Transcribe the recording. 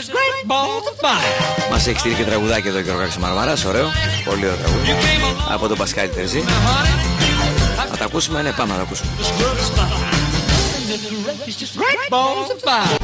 Μας έχει στείλει και τραγουδάκι εδώ και ο Γιώργος Μαρμαράς. Ωραίο, πολύ ωραίο τραγούδι από τον Πασκάλη Τερζή. Θα τα ακούσουμε, ναι, πάμε να τα ακούσουμε.